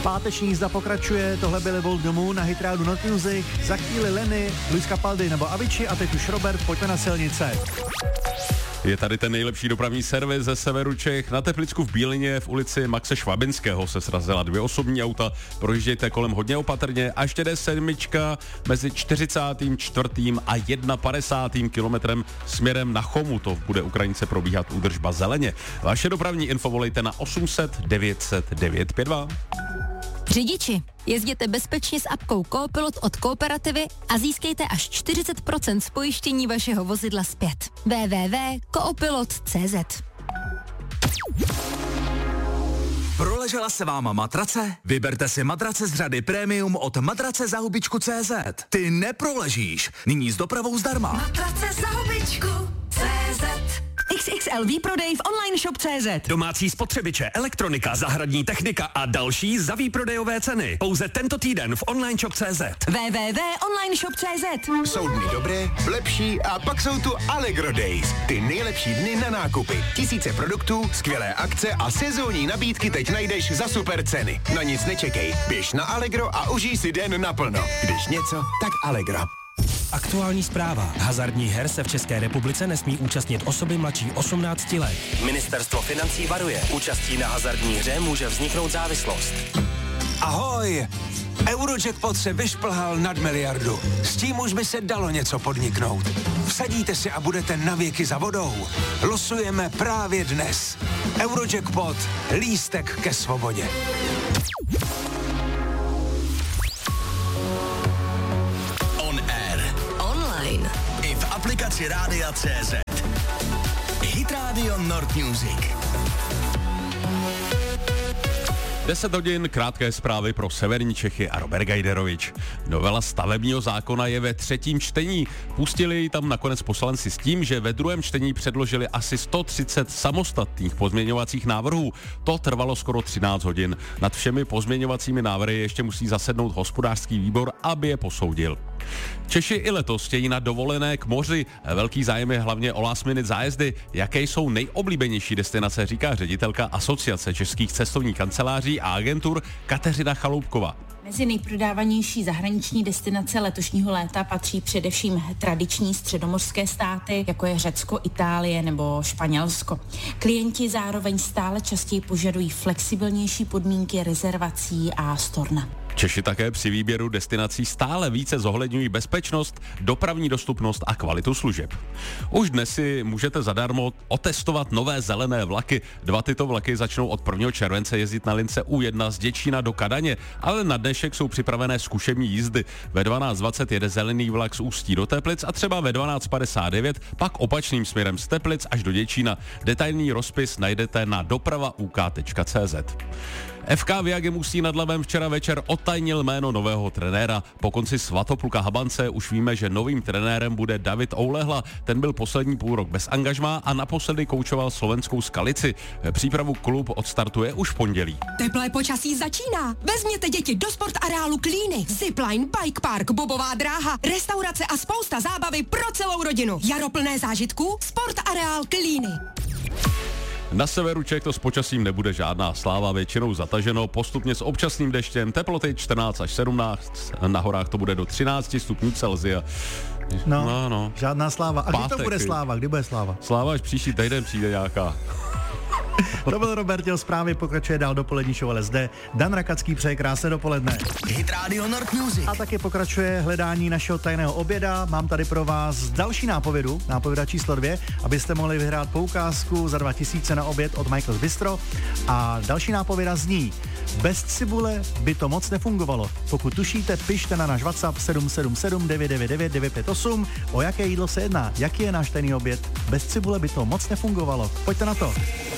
Páteční jízda pokračuje, tohle byly Volt domů na Hit Radio Not Music, za chvíli Lenny, Luis Capaldi nebo Avicii a teď už Robert, pojďme na silnice. Je tady ten nejlepší dopravní servis ze severu Čech. Na Teplicku v Bílině v ulici Maxe Švabinského se srazila 2 osobní auta. Projíždějte kolem hodně opatrně. A ještě jde 7 mezi 44. a 51. kilometrem směrem na Chomutov. Bude Ukrajince probíhat údržba zeleně. Vaše dopravní info volejte na 800 900 952. Řidiči, jezděte bezpečně s apkou Coopilot od Kooperativy a získejte až 40% z pojištění vašeho vozidla zpět. www.coopilot.cz. Proležela se váma matrace? Vyberte si matrace z řady Premium od matracezahubičku.cz. Ty neproležíš. Nyní s dopravou zdarma. Matrace za hubičku.cz. XXL výprodej v online shop.cz. Domácí spotřebiče, elektronika, zahradní technika a další za výprodejové ceny. Pouze tento týden v online shop.cz. www.onlineshop.cz. Jsou dny dobré, lepší a pak jsou tu Allegro Days. Ty nejlepší dny na nákupy. Tisíce produktů, skvělé akce a sezónní nabídky teď najdeš za super ceny. Na nic nečekej. Běž na Allegro a užij si den naplno. Když něco, tak Allegro. Aktuální zpráva. Hazardní her se v České republice nesmí účastnit osoby mladší 18 let. Ministerstvo financí varuje. Účastí na hazardní hře může vzniknout závislost. Ahoj! Eurojackpot se vyšplhal nad miliardu. S tím už by se dalo něco podniknout. Vsadíte si a budete navěky za vodou. Losujeme právě dnes. Eurojackpot. Lístek ke svobodě. I v aplikaci Rádia CZ. Hit Radio Nord Music. 10 hodin, krátké zprávy pro severní Čechy a Robert Gajderovič. Novela stavebního zákona je ve 3. čtení. Pustili ji tam nakonec poslanci s tím, že ve 2. čtení předložili asi 130 samostatných pozměňovacích návrhů. To trvalo skoro 13 hodin. Nad všemi pozměňovacími návrhy ještě musí zasednout hospodářský výbor, aby je posoudil. Češi i letos chtějí na dovolené k moři. Velký zájem je hlavně o last minute zájezdy. Jaké jsou nejoblíbenější destinace, říká ředitelka Asociace českých cestovních kanceláří a agentur Kateřina Chaloupková. Mezi nejprodávanější zahraniční destinace letošního léta patří především tradiční středomořské státy, jako je Řecko, Itálie nebo Španělsko. Klienti zároveň stále častěji požadují flexibilnější podmínky rezervací a storna. Češi také při výběru destinací stále více zohledňují bezpečnost, dopravní dostupnost a kvalitu služeb. Už dnes si můžete zadarmo otestovat nové zelené vlaky. 2 tyto vlaky začnou od 1. července jezdit na lince U1 z Děčína do Kadaně, ale na dnešek jsou připravené zkušební jízdy. Ve 12:20 jede zelený vlak z Ústí do Teplic a třeba ve 12:59 pak opačným směrem z Teplic až do Děčína. Detailní rozpis najdete na doprava.uk.cz. FK Viagem Ústí nad Labem včera večer otajnil jméno nového trenéra. Po konci Svatopluka Habance už víme, že novým trenérem bude David Oulehla. Ten byl poslední půlrok bez angažmá a naposledy koučoval slovenskou Skalici. Přípravu klub odstartuje už v pondělí. Teplé počasí začíná. Vezměte děti do sportareálu Klíny. Zipline, bike park, bobová dráha, restaurace a spousta zábavy pro celou rodinu. Jaro plné zážitků, sportareál Klíny. Na severu Čech to s počasím nebude žádná sláva, většinou zataženo, postupně s občasným deštěm, teploty 14 až 17, na horách to bude do 13 stupňů Celsia. No, žádná sláva. A kdy to bude sláva? Kdy bude sláva? Sláva až příští týden přijde nějaká. To byl Robert, jeho zprávy, pokračuje dál dopolední show LSD. Dan Rakacký přeje krásné dopoledne. Hit Radio Nord Music. A taky pokračuje hledání našeho tajného oběda. Mám tady pro vás další nápověda číslo 2, abyste mohli vyhrát poukázku za 2000 na oběd od Michael's Bistro. A další nápověda zní: bez cibule by to moc nefungovalo. Pokud tušíte, pište na náš WhatsApp 777 999 958. O jaké jídlo se jedná? Jaký je náš tajný oběd? Bez cibule by to moc nefungovalo. Pojďte na to.